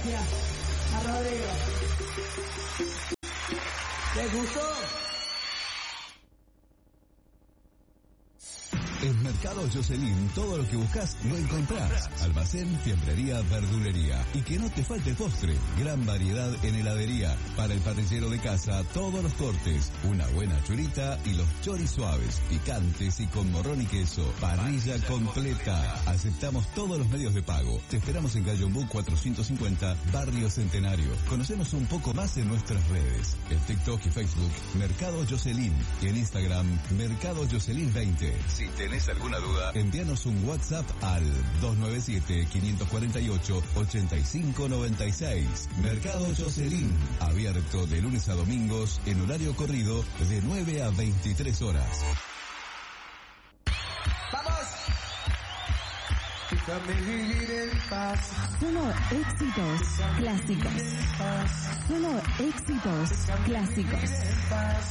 Gracias a Rodrigo. ¿Les gustó? En Mercado Jocelyn, todo lo que buscas lo encontrás. Almacén, fiambrería, verdulería. Y que no te falte postre. Gran variedad en heladería. Para el parrillero de casa, todos los cortes. Una buena churita y los choris suaves, picantes y con morrón y queso. Parrilla completa. Aceptamos todos los medios de pago. Te esperamos en Gallombú 450, Barrio Centenario. Conocenos un poco más en nuestras redes. En TikTok y Facebook, Mercado Jocelyn. Y en Instagram, Mercado Jocelyn 20. Si tenés alguna duda, envíanos un WhatsApp al 297-548-8596. Mercado Jocelyn, abierto de lunes a domingos en horario corrido de 9 a 23 horas. ¡Vamos! Déjame vivir en paz. Solo éxitos clásicos. Solo éxitos clásicos.